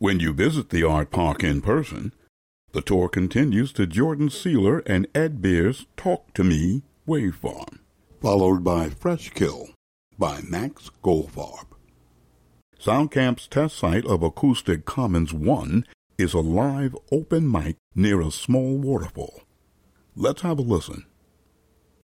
When you visit the art park in person, the tour continues to Jordan Sealer and Ed Beer's Talk to Me Wave Farm, followed by Fresh Kill by Max Goldfarb. SoundCamp's test site of Acoustic Commons 1 is a live open mic near a small waterfall. Let's have a listen.